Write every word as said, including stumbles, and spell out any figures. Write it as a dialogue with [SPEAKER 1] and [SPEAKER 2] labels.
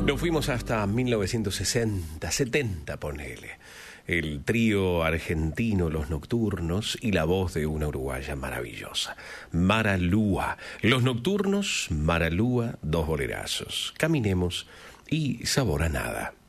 [SPEAKER 1] Nos fuimos hasta mil novecientos sesenta, setenta, ponele. El trío argentino Los Nocturnos y la voz de una uruguaya maravillosa, Mara Lúa. Los Nocturnos, Mara Lúa, dos bolerazos. Caminemos y Sabor a Nada.